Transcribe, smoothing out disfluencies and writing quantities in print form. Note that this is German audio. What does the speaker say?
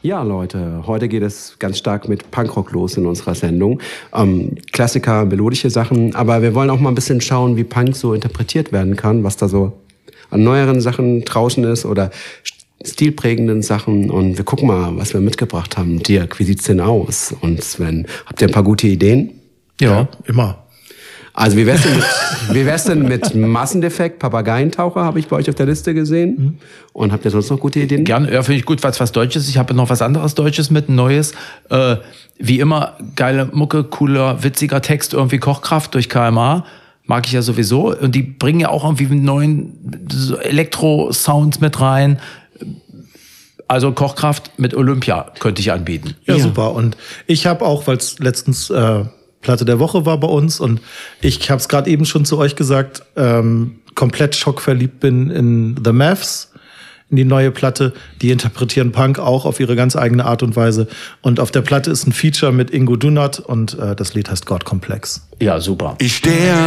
Ja, Leute, heute geht es ganz stark mit Punkrock los in unserer Sendung. Klassiker, melodische Sachen, aber wir wollen auch mal ein bisschen schauen, wie Punk so interpretiert werden kann, was da so an neueren Sachen draußen ist oder stilprägenden Sachen. Und wir gucken mal, was wir mitgebracht haben. Dirk, wie sieht's denn aus? Und Sven, habt ihr ein paar gute Ideen? Ja, immer. Also wie wär's denn mit Massendefekt, Papageientaucher, habe ich bei euch auf der Liste gesehen. Mhm. Und habt ihr sonst noch gute Ideen? Gerne, ja, finde ich gut, was Deutsches. Ich habe noch was anderes Deutsches mit, ein neues. Wie immer, geile Mucke, cooler, witziger Text, irgendwie Kochkraft durch KMA. Mag ich ja sowieso. Und die bringen ja auch irgendwie neuen Elektro-Sounds mit rein. Also Kochkraft mit Olympia könnte ich anbieten. Ja, super. Und ich habe auch, weil es letztens Platte der Woche war bei uns und ich habe es gerade eben schon zu euch gesagt, komplett schockverliebt bin in The Mavs, in die neue Platte. Die interpretieren Punk auch auf ihre ganz eigene Art und Weise. Und auf der Platte ist ein Feature mit Ingo Dunat und das Lied heißt God Complex. Ja, super. Ich stehe